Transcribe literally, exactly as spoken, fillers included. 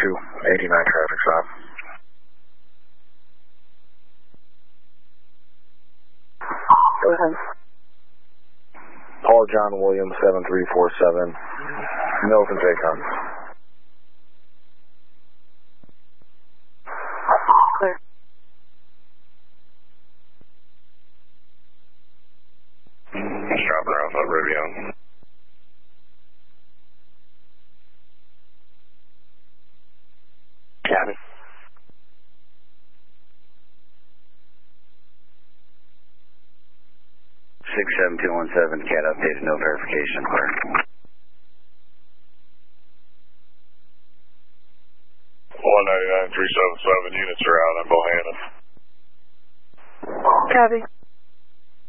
two eighty-nine traffic stop. Go ahead. Paul John Williams, seven three four seven, Milton Jaycon. Clear. He's dropping her off at Rivian. Copy. six seven two one seven, cat updated, no verification, clear. one ninety-nine three seven seven units are out on Bohannon. Copy.